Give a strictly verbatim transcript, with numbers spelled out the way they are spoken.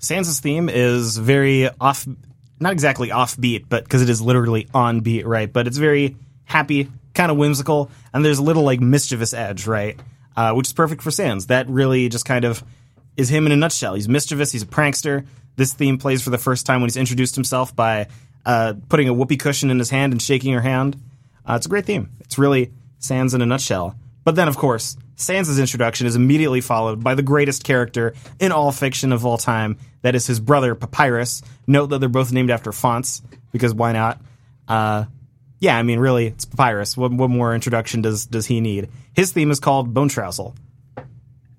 Sans' theme is very off, not exactly offbeat, but because it is literally on beat, right? But it's very happy, kind of whimsical, and there's a little like mischievous edge, right? Uh, which is perfect for Sans. That really just kind of is him in a nutshell. He's mischievous, he's a prankster. This theme plays for the first time when he's introduced himself by uh, putting a whoopee cushion in his hand and shaking her hand. Uh, it's a great theme. It's really Sans in a nutshell. But then, of course, Sans' introduction is immediately followed by the greatest character in all fiction of all time. That is his brother, Papyrus. Note that they're both named after fonts, because why not? Uh, yeah, I mean, really, it's Papyrus. What, what more introduction does does he need? His theme is called Bonetrousle.